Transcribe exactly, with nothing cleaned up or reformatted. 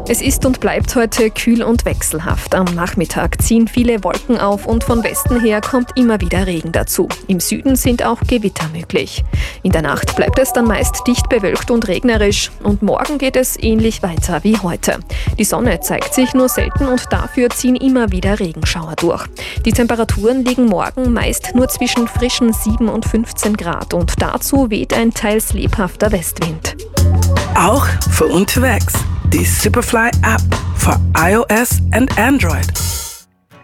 Es ist und bleibt heute kühl und wechselhaft. Am Nachmittag ziehen viele Wolken auf und von Westen her kommt immer wieder Regen dazu. Im Süden sind auch Gewitter möglich. In der Nacht bleibt es dann meist dicht bewölkt und regnerisch. Und morgen geht es ähnlich weiter wie heute. Die Sonne zeigt sich nur selten und dafür ziehen immer wieder Regenschauer durch. Die Temperaturen liegen morgen meist nur zwischen frischen sieben und fünfzehn Grad und dazu weht ein teils lebhafter Westwind. Auch für unterwegs. Die Superfly App für iOS und Android.